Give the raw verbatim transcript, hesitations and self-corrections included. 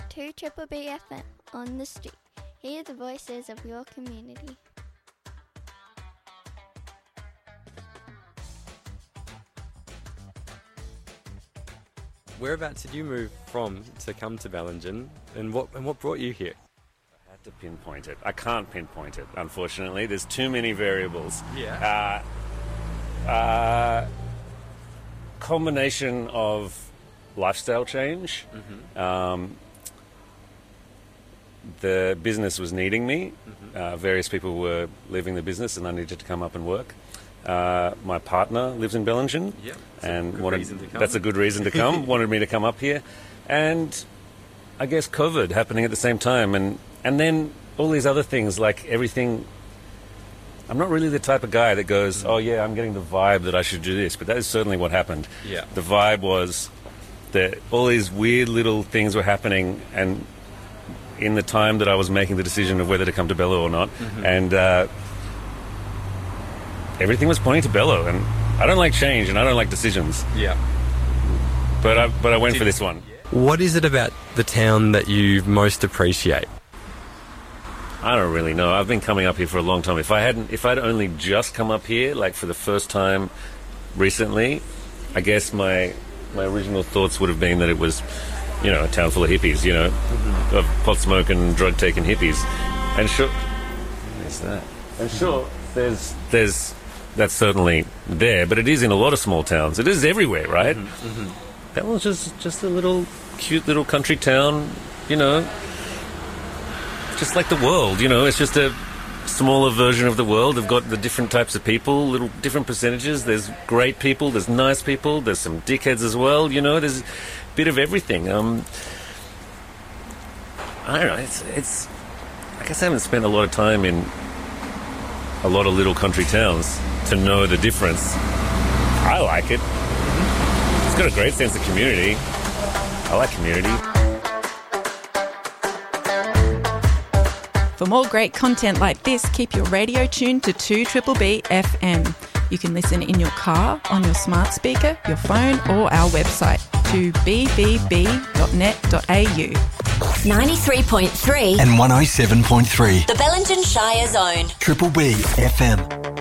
two Triple B F M on the street. Hear the voices of your community. Whereabouts did you move from to come to Bellingen, and what and what brought you here? I had to pinpoint it. I can't pinpoint it, unfortunately. There's too many variables. Yeah. Uh, uh, combination of lifestyle change. Mm-hmm. Um, the business was needing me. Mm-hmm. Uh, various people were leaving the business, and I needed to come up and work. Uh, my partner lives in Bellingen, Yeah, and a good wanted, reason to come. that's a good reason to come. Wanted me to come up here, and I guess COVID happening at the same time, and and then all these other things, like everything. I'm not really the type of guy that goes, "Oh yeah, I'm getting the vibe that I should do this," but that is certainly what happened. Yeah. The vibe was that all these weird little things were happening, and in the time that I was making the decision of whether to come to Bello or not, Mm-hmm. and. Uh, Everything was pointing to Bello, and I don't like change, and I don't like decisions. Yeah. But I, but I went Did- for this one. What is it about the town that you most appreciate? I don't really know. I've been coming up here for a long time. If I hadn't, if I'd only just come up here, like for the first time recently, I guess my my original thoughts would have been that it was, you know, a town full of hippies, you know, Mm-hmm. of pot smoking, drug taking hippies. And sure, where's that? And sure, there's there's. That's certainly there, but it is in a lot of small towns. It is everywhere, right? Mm-hmm. That was just just a little cute little country town, you know, just like the world, you know. It's just a smaller version of the world. They've got the different types of people, little different percentages. There's great people, there's nice people, there's some dickheads as well, you know. There's a bit of everything. Um, I don't know. It's it's. I guess I haven't spent a lot of time in a lot of little country towns to know the difference. I like it. It's got a great sense of community. I like community. For more great content like this, keep your radio tuned to two Triple B F M. You can listen in your car, on your smart speaker, your phone, or our website, to b b b dot net dot a u. ninety-three point three and one oh seven point three. The Bellingen Shire Zone. Triple B F M.